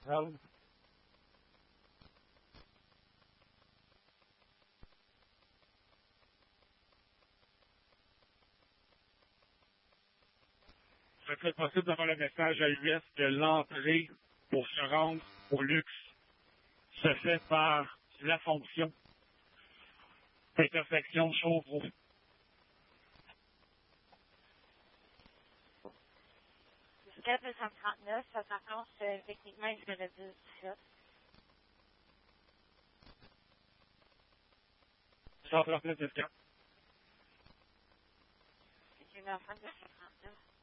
Well, serait possible d'avoir le message à l'US que l'entrée pour se rendre au luxe se fait par la fonction intersection Chauveau. Jusqu'à 239, ça s'annonce techniquement une minute 17. 139 jusqu'à. C'est une enfant de 239.